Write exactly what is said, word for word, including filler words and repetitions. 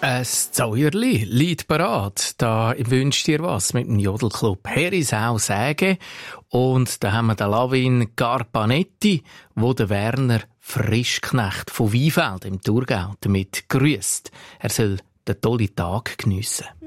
Ein Zauerli, Lied parat. Da wünscht ihr was mit dem Jodelclub Herisau sagen. Und da haben wir den Lavin Garpanetti, wo der Werner Frischknecht von Weinfeld im Thurgau damit grüßt. Er soll den tollen Tag geniessen.